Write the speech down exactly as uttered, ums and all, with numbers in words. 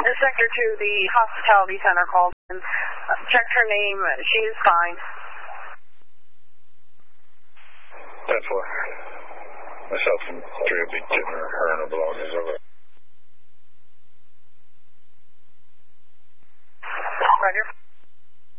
Sector two, the hospitality center called and uh, checked her name. She is fine. That's what. Myself and three will be getting her, her and her belongings over. Roger.